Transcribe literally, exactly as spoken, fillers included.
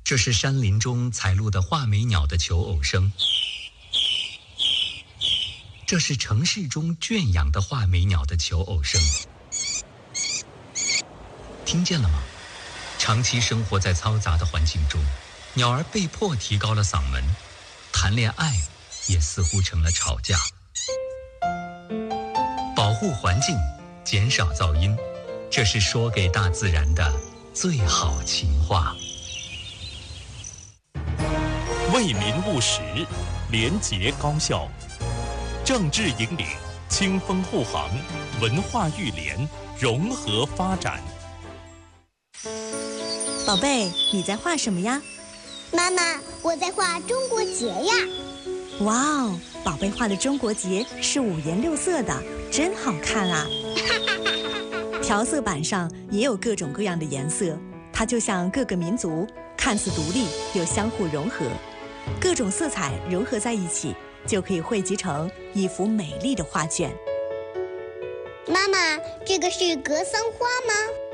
这是山林中采录的画眉鸟的求偶声，这是城市中圈养的画眉鸟的求偶声。听见了吗？长期生活在嘈杂的环境中，鸟儿被迫提高了嗓门，谈恋爱也似乎成了吵架。保护环境，减少噪音，这是说给大自然的最好情话。 为民务实，廉洁高效，政治引领，清风护航，文化育联，融合发展。 宝贝，你在画什么呀？ 妈妈，我在画中国结呀。 哇哦，宝贝画的中国结是五颜六色的，真好看啊！调色板上也有各种各样的颜色，它就像各个民族，看似独立又相互融合，各种色彩融合在一起，就可以汇集成一幅美丽的画卷。 妈妈，这个是格桑花吗？